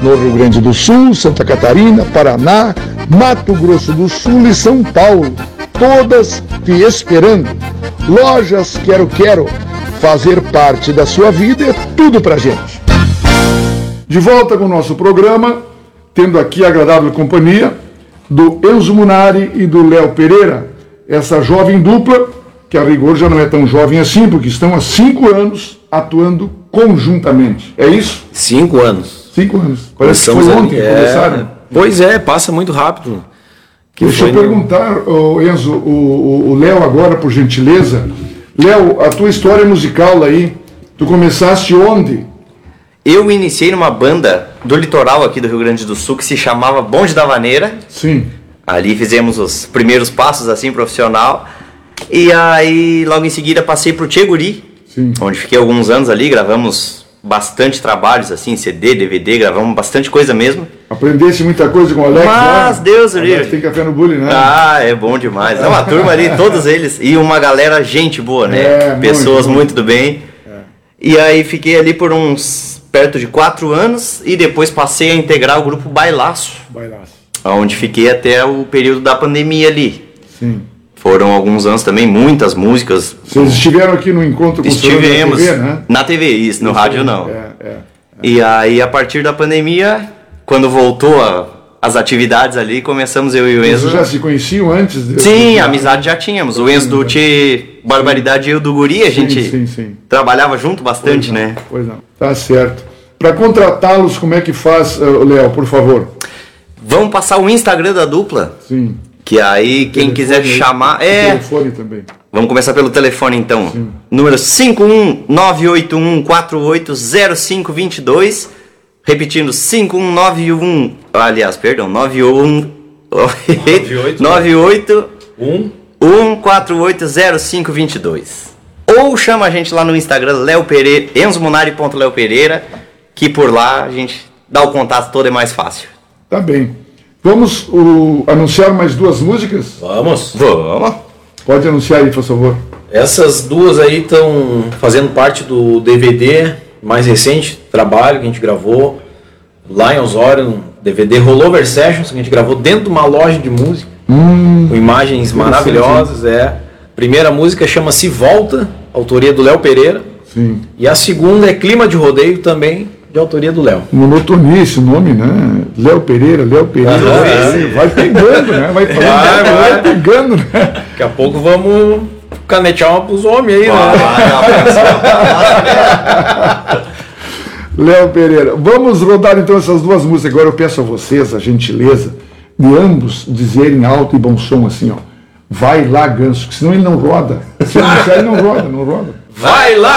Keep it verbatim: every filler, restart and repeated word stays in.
no Rio Grande do Sul, Santa Catarina, Paraná, Mato Grosso do Sul e São Paulo, todas te esperando. Lojas Quero Quero, fazer parte da sua vida é tudo pra gente. De volta com o nosso programa, tendo aqui a agradável companhia do Enzo Munari e do Léo Pereira, essa jovem dupla, que a rigor já não é tão jovem assim, porque estão há cinco anos atuando conjuntamente. É isso? Cinco anos. Cinco anos. Parece que foi ontem que é... começaram. Pois é, passa muito rápido. Que Deixa eu no... perguntar, oh, Enzo, o Léo agora, por gentileza. Léo, a tua história musical aí, tu começaste onde? Eu iniciei numa banda do litoral aqui do Rio Grande do Sul que se chamava Bonde da Vaneira. Sim. Ali fizemos os primeiros passos assim, profissional. E aí, logo em seguida, passei pro Tchê Guri, Sim. onde fiquei alguns anos ali, gravamos bastante trabalhos, assim, C D, D V D, gravamos bastante coisa mesmo. Aprendesse muita coisa com o Alex? Mas, lá? Deus, Alex tem café no bullying, né? Ah, é bom demais. É uma turma ali, todos eles, e uma galera gente boa, né? É, Pessoas muito, muito do bem. É. E aí fiquei ali por uns perto de quatro anos, e depois passei a integrar o grupo Bailaço. Bailaço. Onde fiquei até o período da pandemia ali. Sim. Foram alguns anos também, muitas músicas. Vocês estiveram aqui no encontro com Estivemos, o senhor na T V, né? Na T V, isso, no isso rádio aí. não. É, é, é. E aí, a partir da pandemia, quando voltou a, as atividades ali, começamos eu e o Enzo. Vocês já se conheciam antes? De... Sim, a amizade já tínhamos. O Enzo do Tchê Barbaridade e eu do Guri, a gente sim, sim, sim. trabalhava junto bastante, pois não, né? Pois não, tá certo. Para contratá-los, como é que faz, Léo, por favor? Vamos passar o Instagram da dupla? Sim. Que aí, quem telefone, quiser chamar... É... telefone também. Vamos começar pelo telefone, então. Sim. Número cinco um nove oito um quatro oito zero cinco dois dois. Repetindo, cinco um nove um... Aliás, perdão, nove um... nove oito um quatro oito zero cinco dois dois. Ou chama a gente lá no Instagram, Léo Pereira, enzo munari ponto léo pereira, que por lá a gente dá o contato todo, é mais fácil. Tá bem. Vamos o, anunciar mais duas músicas? Vamos. Vamos. Pode anunciar aí, por favor. Essas duas aí estão fazendo parte do D V D mais recente, trabalho que a gente gravou lá em Osório, um D V D Rollover Sessions, que a gente gravou dentro de uma loja de música, hum, com imagens maravilhosas. É. Primeira música chama-se Volta, autoria do Léo Pereira. Sim. E a segunda é Clima de Rodeio, também de autoria do Léo. Monotonia esse nome, né? Léo Pereira, Léo Pereira. Ah, é. Vai pegando, né? Vai, vai, vai, vai pegando, né? Daqui a pouco vamos canetear uma pros homens aí, ah, né? Léo Pereira. Vamos rodar então essas duas músicas. Agora eu peço a vocês a gentileza de ambos dizerem alto e bom som assim, ó. Vai lá, Ganso, que senão ele não roda. Se ele não, ele não roda, não roda. Vai lá!